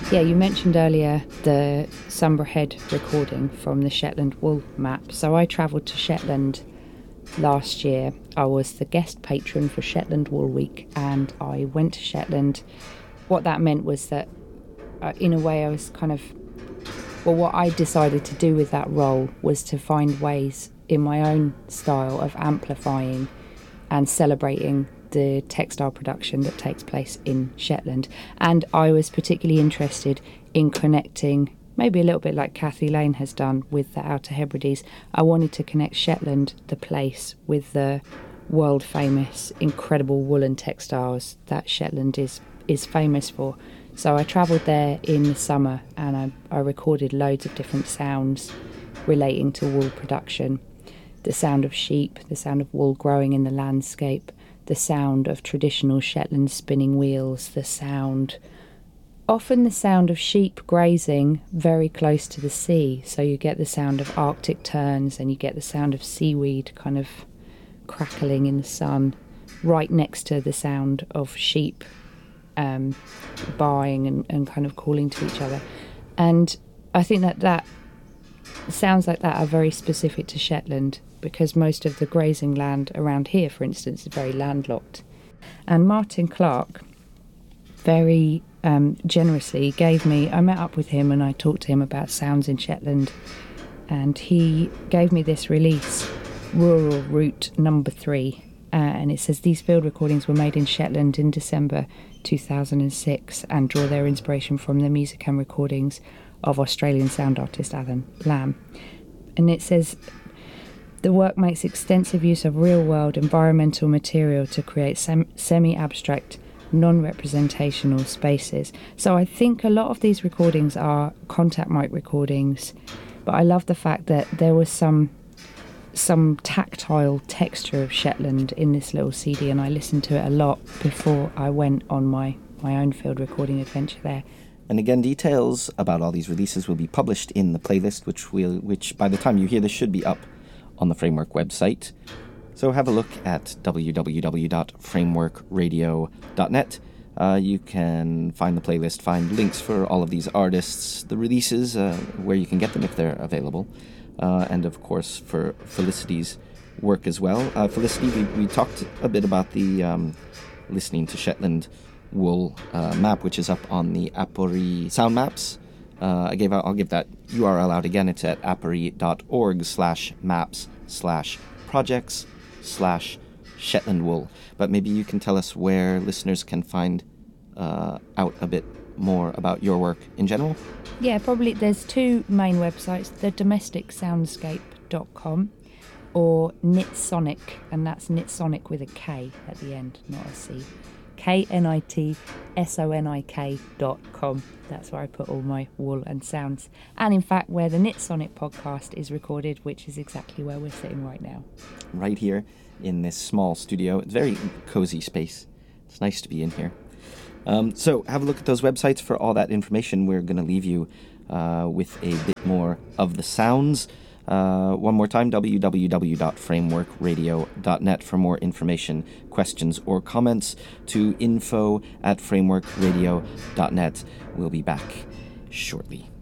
Yeah, you mentioned earlier the Sombra Head recording from the Shetland Wool map. So I travelled to Shetland last year. I was the guest patron for Shetland Wool Week, and I went to Shetland. What that meant was that, in a way, I was what I decided to do with that role was to find ways in my own style of amplifying and celebrating the textile production that takes place in Shetland. And I was particularly interested in connecting, maybe a little bit like Kathy Lane has done with the Outer Hebrides. I wanted to connect Shetland, the place, with the world famous incredible woolen textiles that Shetland is famous for. So I travelled there in the summer, and I recorded loads of different sounds relating to wool production. The sound of sheep, the sound of wool growing in the landscape, the sound of traditional Shetland spinning wheels, often the sound of sheep grazing very close to the sea. So you get the sound of Arctic terns, and you get the sound of seaweed kind of crackling in the sun, right next to the sound of sheep baaing and kind of calling to each other. And I think that sounds like that are very specific to Shetland, because most of the grazing land around here, for instance, is very landlocked. And Martin Clark very generously I met up with him and I talked to him about sounds in Shetland, and he gave me this release, Rural Route number 3, and it says these field recordings were made in Shetland in December 2006 and draw their inspiration from the music and recordings of Australian sound artist Alan Lamb. And it says the work makes extensive use of real-world environmental material to create semi-abstract, non-representational spaces. So I think a lot of these recordings are contact mic recordings, but I love the fact that there was some tactile texture of Shetland in this little CD, and I listened to it a lot before I went on my own field recording adventure there. And again, details about all these releases will be published in the playlist, which by the time you hear this should be up on the Framework website. So have a look at www.frameworkradio.net. You can find the playlist, find links for all of these artists, the releases, where you can get them if they're available, and of course for Felicity's work as well. Felicity, we talked a bit about the listening to Shetland Wool map, which is up on the Apori Sound Maps. I'll give that URL out again. It's at apori.org/maps/projects/Shetland Wool. But maybe you can tell us where listeners can find out a bit more about your work in general. Yeah, probably there's two main websites, the domesticsoundscape.com or Knitsonic, and that's Knitsonic with a K at the end, not a C. KNITSONIK.com. That's where I put all my wool and sounds. And in fact, where the Knitsonic podcast is recorded, which is exactly where we're sitting right now. Right here in this small studio. It's a very cozy space. It's nice to be in here. So have a look at those websites for all that information. We're going to leave you with a bit more of the sounds. One more time, www.frameworkradio.net for more information, questions, or comments, to info@frameworkradio.net. We'll be back shortly.